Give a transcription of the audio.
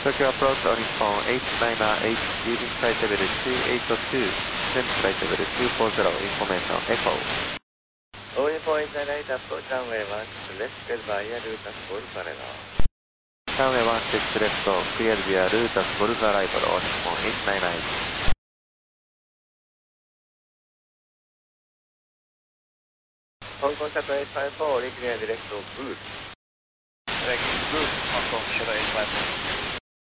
Tokyo approach on phone 898, leaving flight level 282, descend flight level 240, information echo. All info 898, approach runway 16 left, cleared via route as Golf arrival. Runway 16 left, cleared via route as Golf arrival on phone 898. Hong Kong Shuttle 854, reclear direct to Booth. Direct to Booth, Hong Kong Shuttle 854.